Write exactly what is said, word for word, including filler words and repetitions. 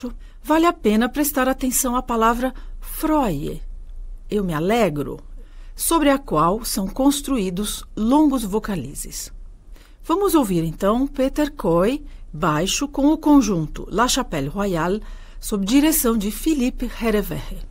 vale a pena prestar atenção à palavra freue, eu me alegro, sobre a qual são construídos longos vocalizes. Vamos ouvir então Peter Coy, baixo, com o conjunto La Chapelle Royale, sob direção de Philippe Herrevere.